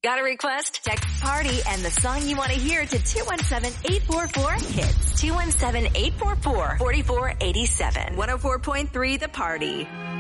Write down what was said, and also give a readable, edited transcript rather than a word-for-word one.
Got a request? Text party and the song you want to hear to 217-844-KIDS. 217-844-4487. 104.3 The Party.